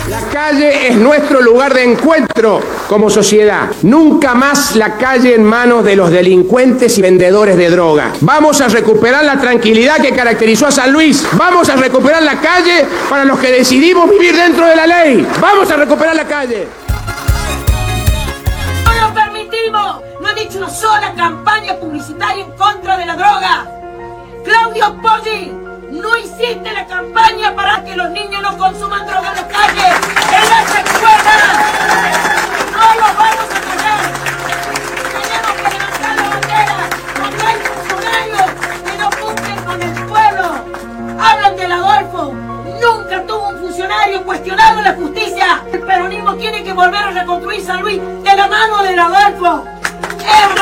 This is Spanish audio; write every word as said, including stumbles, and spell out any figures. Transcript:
La calle es nuestro lugar de encuentro como sociedad. Nunca más la calle en manos de los delincuentes y vendedores de droga. Vamos a recuperar la tranquilidad que caracterizó a San Luis. Vamos a recuperar la calle para los que decidimos vivir dentro de la ley. Vamos a recuperar la calle. No lo permitimos. No he dicho una sola campaña publicitaria en contra de la droga. Claudio Poggi, no hiciste la campaña para que los niños no consuman droga en las calles, en las escuelas. No los vamos a callar. Tenemos que levantar la bandera, porque hay funcionarios que no cumplen con el pueblo. Hablan del Adolfo. Nunca tuvo un funcionario cuestionado en la justicia. El peronismo tiene que volver a reconstruir San Luis de la mano del Adolfo. Es